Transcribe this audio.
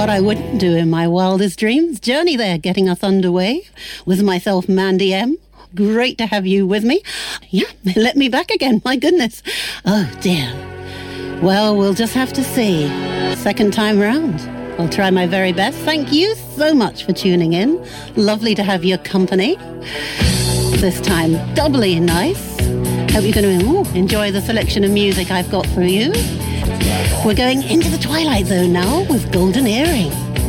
what I wouldn't do in my wildest dreams. Journey there, getting us underway with myself, Mandy M. Great to have you with me. Yeah, let me back again. My goodness. Oh, dear. Well, we'll just have to see. Second time round. I'll try my very best. Thank you so much for tuning in. Lovely to have your company. This time, doubly nice. Hope you're going to enjoy the selection of music I've got for you. We're going into the Twilight Zone now with Golden Earring.